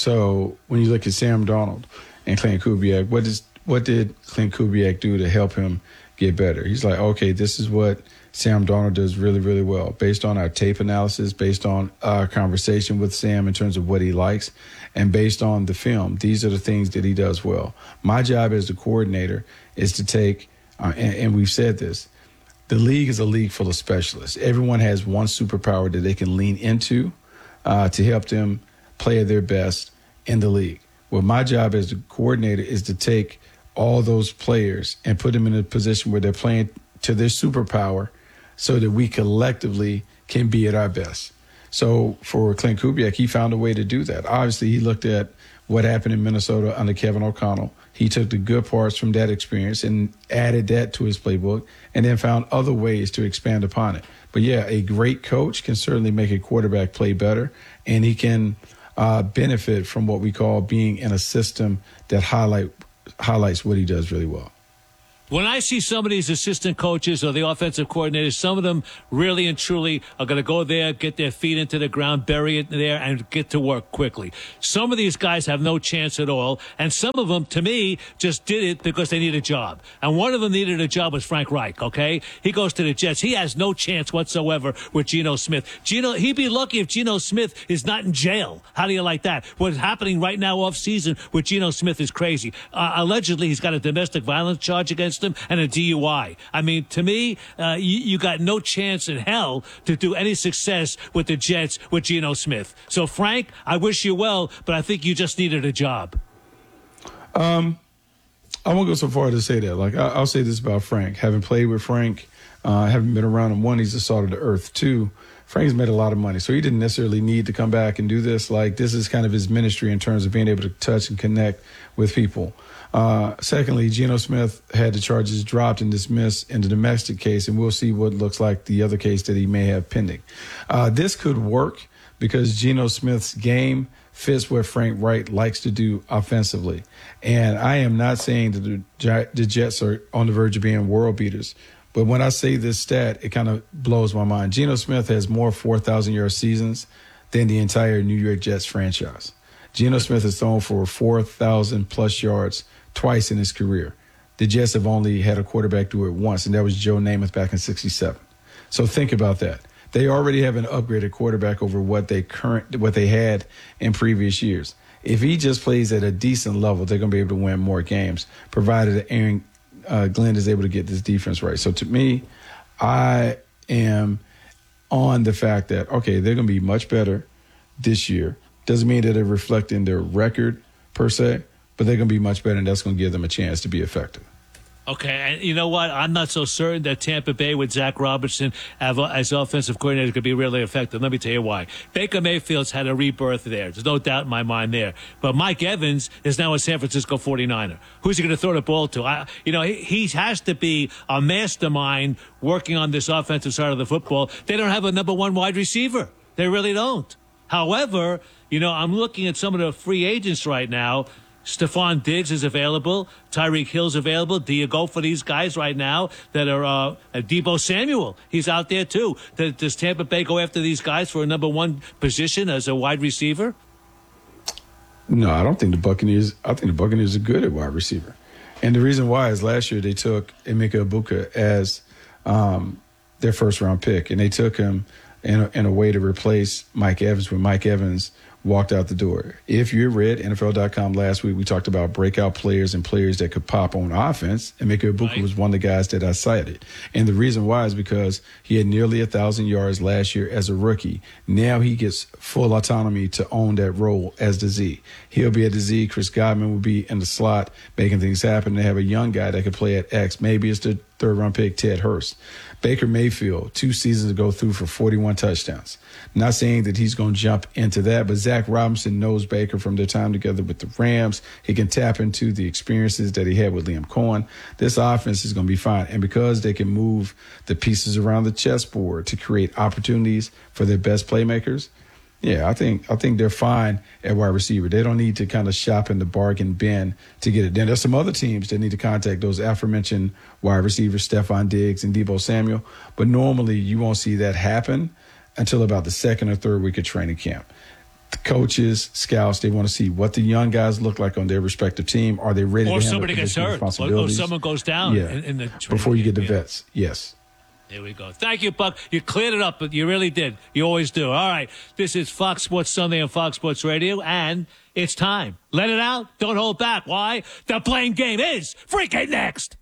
So when you look at Sam Darnold and Clint Kubiak, what does what did Clint Kubiak do to help him get better. He's like, okay, this is what Sam Darnold does really, really well. Based on our tape analysis, based on our conversation with Sam in terms of what he likes, and based on the film, these are the things that he does well. My job as the coordinator is to take, uh, and, and we've said this, the league is a league full of specialists. Everyone has one superpower that they can lean into uh, to help them play at their best in the league. Well, my job as the coordinator is to take all those players and put them in a position where they're playing to their superpower so that we collectively can be at our best. So for Clint Kubiak, he found a way to do that. Obviously, he looked at what happened in Minnesota under Kevin O'Connell. He took the good parts from that experience and added that to his playbook and then found other ways to expand upon it. But, yeah, a great coach can certainly make a quarterback play better, and he can uh, benefit from what we call being in a system that highlight highlights what he does really well. When I see some of these assistant coaches or the offensive coordinators, some of them really and truly are going to go there, get their feet into the ground, bury it there, and get to work quickly. Some of these guys have no chance at all, and some of them, to me, just did it because they need a job. And one of them needed a job was Frank Reich, okay? He goes to the Jets. He has no chance whatsoever with Geno Smith. Geno, he'd be lucky if Geno Smith is not in jail. How do you like that? What's happening right now off season with Geno Smith is crazy. Uh, allegedly, he's got a domestic violence charge against him and a D U I. I mean, to me, uh, you, you got no chance in hell to do any success with the Jets with Geno Smith. So, Frank, I wish you well, but I think you just needed a job. Um, I won't go so far to say that. Like, I, I'll say this about Frank. Having played with Frank, uh, having been around him, one, he's the salt of the earth. Two, Frank's made a lot of money, so he didn't necessarily need to come back and do this. Like, this is kind of his ministry in terms of being able to touch and connect with people. Uh, secondly, Geno Smith had the charges dropped and dismissed in the domestic case, and we'll see what looks like the other case that he may have pending. Uh, this could work because Geno Smith's game fits what Frank Reich likes to do offensively. And I am not saying that the, the Jets are on the verge of being world beaters, but when I say this stat, it kind of blows my mind. Geno Smith has more four thousand yard seasons than the entire New York Jets franchise. Geno Smith has thrown for four thousand plus yards twice in his career. The Jets have only had a quarterback do it once, and that was Joe Namath back in sixty-seven. So think about that. They already have an upgraded quarterback over what they current what they had in previous years. If he just plays at a decent level, they're going to be able to win more games, provided that Aaron uh, Glenn is able to get this defense right. So to me, I am on the fact that, okay, they're going to be much better this year. Doesn't mean that they're reflecting their record per se, but they're going to be much better, and that's going to give them a chance to be effective. Okay, and you know what? I'm not so certain that Tampa Bay with Zach Robinson as offensive coordinator could be really effective. Let me tell you why. Baker Mayfield's had a rebirth there. There's no doubt in my mind there. But Mike Evans is now a San Francisco forty-niner. Who's he going to throw the ball to? I, you know, he, he has to be a mastermind working on this offensive side of the football. They don't have a number one wide receiver. They really don't. However, you know, I'm looking at some of the free agents right now. Stephon Diggs is available. Tyreek Hill's available. Do you go for these guys right now that are uh, Deebo Samuel? He's out there too. Does, does Tampa Bay go after these guys for a number one position as a wide receiver? No, I don't think the Buccaneers. I think the Buccaneers are good at wide receiver, and the reason why is last year they took Emeka Egbuka as um, their first round pick, and they took him in a, in a way to replace Mike Evans when Mike Evans walked out the door. If you read N F L dot com last week, we talked about breakout players and players that could pop on offense. And Emeka Egbuka right. was one of the guys that I cited. And the reason why is because he had nearly a thousand yards last year as a rookie. Now he gets full autonomy to own that role as the Z. He'll be at the Z. Chris Godwin will be in the slot, making things happen. They have a young guy that could play at X. Maybe it's the third round pick, Ted Hurst. Baker Mayfield, two seasons ago, threw for forty-one touchdowns. Not saying that he's going to jump into that, but Zach Robinson knows Baker from their time together with the Rams. He can tap into the experiences that he had with Liam Cohen. This offense is going to be fine. And because they can move the pieces around the chessboard to create opportunities for their best playmakers, yeah, I think I think they're fine at wide receiver. They don't need to kind of shop in the bargain bin to get it. Then there's some other teams that need to contact those aforementioned wide receivers, Stephon Diggs and Deebo Samuel. But normally you won't see that happen until about the second or third week of training camp. the coaches, scouts, they want to see what the young guys look like on their respective team. Are they ready or to handle somebody gets additional hurt, or, or responsibilities? someone goes down Yeah. in, in the Before you get the yeah. vets, yes. There we go. Thank you, Buck. You cleared it up, but you really did. You always do. All right. This is Fox Sports Sunday on Fox Sports Radio, and it's time. Let it out. Don't hold back. Why? The Blame Game is freaking next.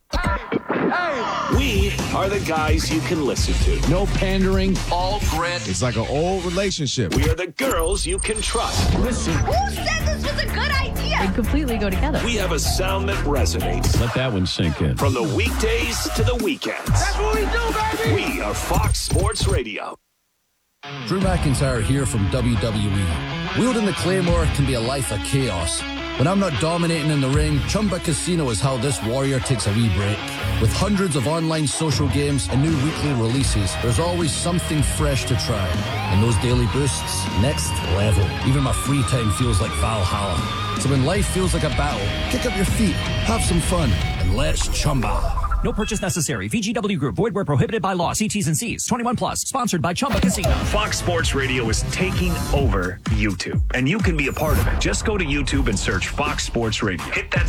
We are the guys you can listen to. No pandering. All grit. It's like an old relationship. We are the girls you can trust. Listen. Who said this was a good idea? They completely go together. We have a sound that resonates. Let that one sink in. From the weekdays to the weekends. That's what we do, baby. We are Fox Sports Radio. Drew McIntyre here from W W E. Wielding the Claymore can be a life of chaos. When I'm not dominating in the ring, Chumba Casino is how this warrior takes a wee break. With hundreds of online social games and new weekly releases, there's always something fresh to try. And those daily boosts, next level. Even my free time feels like Valhalla. So when life feels like a battle, kick up your feet, have some fun, and let's Chumba. No purchase necessary. V G W Group. Void where prohibited by law. See T's and C's. twenty-one plus. Sponsored by Chumba Casino. Fox Sports Radio is taking over YouTube, and you can be a part of it. Just go to YouTube and search Fox Sports Radio. Hit that